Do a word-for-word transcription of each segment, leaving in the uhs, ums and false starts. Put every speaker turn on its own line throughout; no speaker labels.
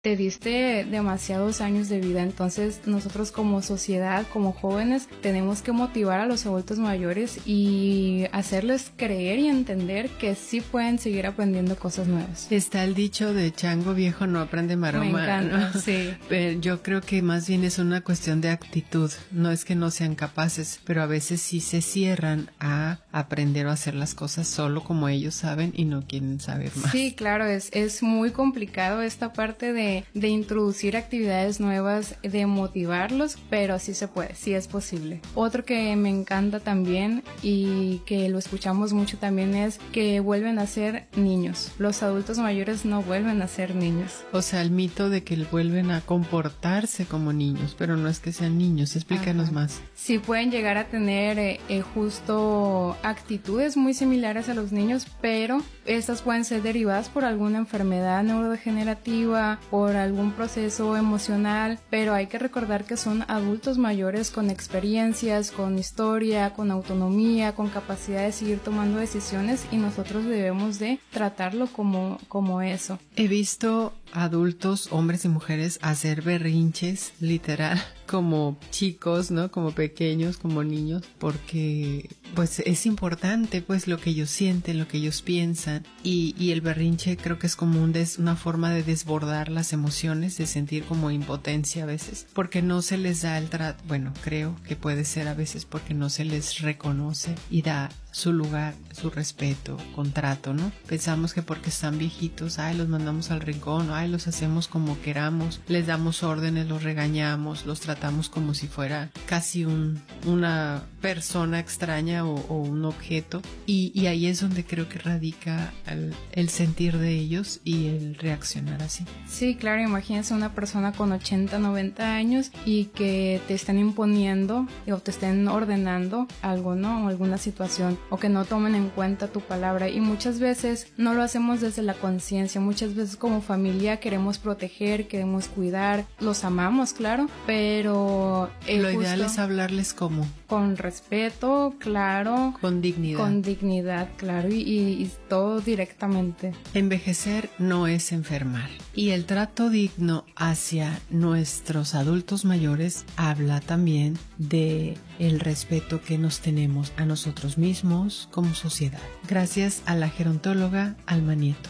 te diste demasiados años de vida, entonces nosotros como sociedad, como jóvenes, tenemos que motivar a los adultos mayores y hacerles creer y entender que sí pueden seguir aprendiendo cosas nuevas.
Está el dicho de chango viejo no aprende maroma.
Me encanta,
¿no?
sí.
Pero yo creo que más bien es una cuestión de actitud, no es que no sean capaces, pero a veces sí se cierran a aprender o hacer las cosas solo como ellos saben y no quieren saber más.
Sí, claro, es, es muy complicado esta parte de de introducir actividades nuevas, de motivarlos, pero sí se puede, sí es posible. Otro que me encanta también y que lo escuchamos mucho también es que vuelven a ser niños. Los adultos mayores no vuelven a ser niños.
O sea, el mito de que vuelven a comportarse como niños, pero no es que sean niños. Explícanos Ajá. más.
Sí pueden llegar a tener eh, eh, justo actitudes muy similares a los niños, pero estas pueden ser derivadas por alguna enfermedad neurodegenerativa, por algún proceso emocional, pero hay que recordar que son adultos mayores con experiencias, con historia, con autonomía, con capacidad de seguir tomando decisiones y nosotros debemos de tratarlo como, como eso.
He visto adultos, hombres y mujeres, hacer berrinches, literal, como chicos, ¿no? Como pequeños, como niños, porque pues es importante pues lo que ellos sienten, lo que ellos piensan y, y el berrinche creo que es como un des, una forma de desbordar las emociones, de sentir como impotencia a veces, porque no se les da el trato, bueno, creo que puede ser a veces porque no se les reconoce y da su lugar, su respeto, contrato, ¿no? Pensamos que porque están viejitos, ay, los mandamos al rincón, ay, los hacemos como queramos, les damos órdenes, los regañamos, los tratamos como si fuera casi un, una persona extraña o, o un objeto y, y ahí es donde creo que radica el, el sentir de ellos y el reaccionar así.
Sí, claro, imagínense una persona con ochenta, noventa años y que te están imponiendo o te estén ordenando algo, ¿no? O alguna situación, o que no tomen en cuenta tu palabra y muchas veces no lo hacemos desde la conciencia, muchas veces como familia queremos proteger, queremos cuidar, los amamos, claro, pero
eh, lo ideal es hablarles como
con respeto, claro,
con dignidad,
con dignidad, claro, y, y, y todo directamente.
Envejecer no es enfermar y el trato digno hacia nuestros adultos mayores habla también de el respeto que nos tenemos a nosotros mismos como sociedad. Gracias a la gerontóloga Alma Nieto.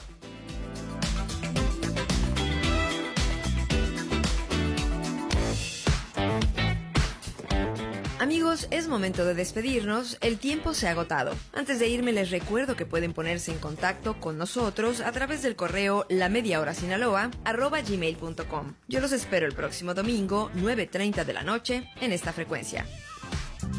Amigos, es momento de despedirnos, el tiempo se ha agotado. Antes de irme les recuerdo que pueden ponerse en contacto con nosotros a través del correo lamediahorasinaloa arroba gmail punto com. Yo los espero el próximo domingo, nueve treinta de la noche, en esta frecuencia.